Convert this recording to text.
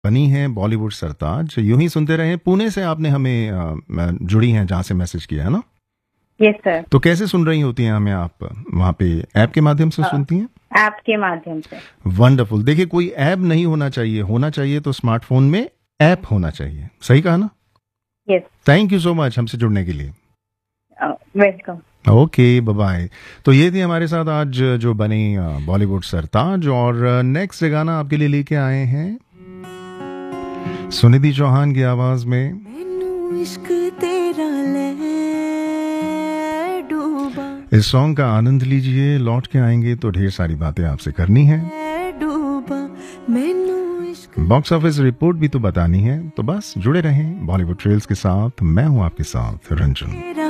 बनी हैं बॉलीवुड सरताज। यूं ही सुनते रहे। पुणे से आपने हमें जुड़ी हैं, जहां से मैसेज किया है ना? Yes sir. तो कैसे सुन रही होती हैं हमें आप? वहां पे ऐप के माध्यम से सुनती हैं? ऐप के माध्यम से। वंडरफुल। देखिए, कोई ऐप नहीं होना चाहिए, होना चाहिए तो स्मार्टफोन में ऐप होना चाहिए। सही कहा ना? Yes. Thank you so much हमसे जुड़ने के लिए। वेलकम। Okay, bye bye. तो ये थी हमारे साथ आज जो बनी बॉलीवुड सरताज। और नेक्स्ट गाना आपके लिए लेके आए हैं सुनिधि चौहान की आवाज में। इस सॉन्ग का आनंद लीजिए। लौट के आएंगे तो ढेर सारी बातें आपसे करनी है, बॉक्स ऑफिस रिपोर्ट भी तो बतानी है। तो बस जुड़े रहें बॉलीवुड ट्रेल्स के साथ। मैं हूं आपके साथ रंजन।